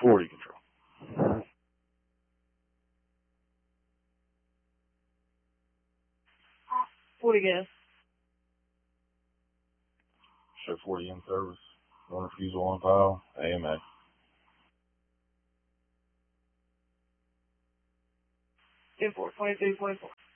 40 control. 40 gas. Show 40 in service. One refusal on file. AMA. 10-4, 22, 24.